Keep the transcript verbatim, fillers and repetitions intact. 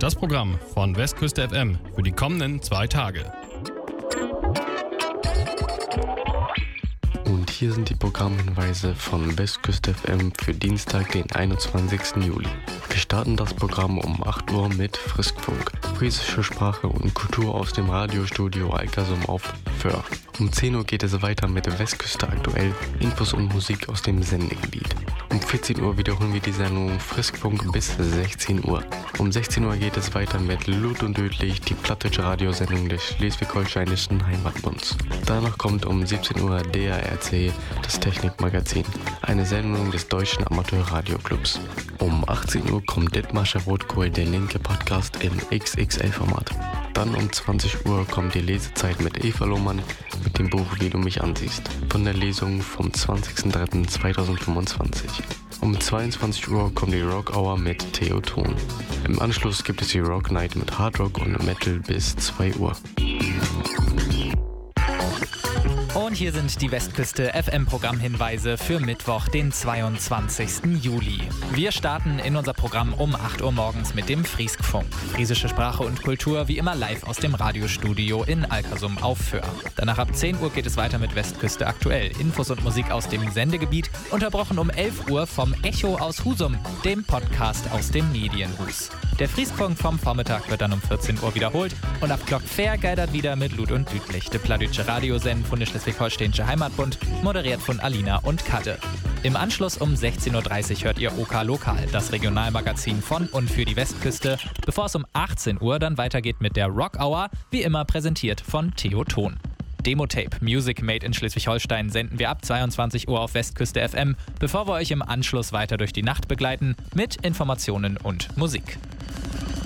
Das Programm von Westküste F M für die kommenden zwei Tage. Und hier sind die Programmhinweise von Westküste F M für Dienstag, den einundzwanzigsten Juli. Wir starten das Programm um acht Uhr mit Friskfunk, friesische Sprache und Kultur aus dem Radiostudio Alkersum auf Föhr. Um zehn Uhr geht es weiter mit Westküste aktuell, Infos und Musik aus dem Sendegebiet. Um vierzehn Uhr wiederholen wir die Sendung Friskfunk bis sechzehn Uhr. Um sechzehn Uhr geht es weiter mit Lut und Dödlich, die plattische Radiosendung des Schleswig-Holsteinischen Heimatbunds. Danach kommt um siebzehn Uhr D A R C, das Technikmagazin, eine Sendung des Deutschen Amateurradioclubs. Um achtzehn Uhr kommt Dithmarscher Rotkohl, der linke Podcast im X X L-Format. Dann um zwanzig Uhr kommt die Lesezeit mit Eva Lohmann mit dem Buch Wie du mich ansiehst, von der Lesung vom zwanzigsten dritten zweitausendfünfundzwanzig. Um zweiundzwanzig Uhr kommt die Rock Hour mit Theo Thon. Im Anschluss gibt es die Rock Night mit Hard Rock und Metal bis zwei Uhr. Und hier sind die Westküste F M-Programmhinweise für Mittwoch, den zweiundzwanzigsten Juli. Wir starten in unser Programm um acht Uhr morgens mit dem Frieskfunk. Friesische Sprache und Kultur wie immer live aus dem Radiostudio in Alkersum auf Föhr. Danach ab zehn Uhr geht es weiter mit Westküste aktuell. Infos und Musik aus dem Sendegebiet, unterbrochen um elf Uhr vom Echo aus Husum, dem Podcast aus dem Medienhus. Der Frieskfunk vom Vormittag wird dann um vierzehn Uhr wiederholt und ab Glock Fair geidert wieder mit Lut und Düdlich, de Pladütsche Radiosend von der Schleswig-Holsteinische Heimatbund, moderiert von Alina und Katte. Im Anschluss um sechzehn Uhr dreißig hört ihr OK Lokal, das Regionalmagazin von und für die Westküste, bevor es um achtzehn Uhr dann weitergeht mit der Rock Hour, wie immer präsentiert von Theo Thon. Demotape Music Made in Schleswig-Holstein senden wir ab zweiundzwanzig Uhr auf Westküste F M, bevor wir euch im Anschluss weiter durch die Nacht begleiten mit Informationen und Musik.